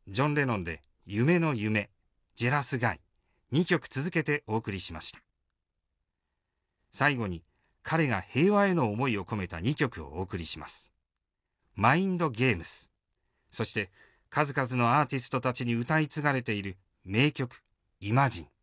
ジョン・レノンで夢の夢、ジェラス・ガイ、2曲続けてお送りしました。最後に彼が平和への思いを込めた2曲をお送りします。マインド・ゲームス、そして数々のアーティストたちに歌い継がれている名曲イマジン。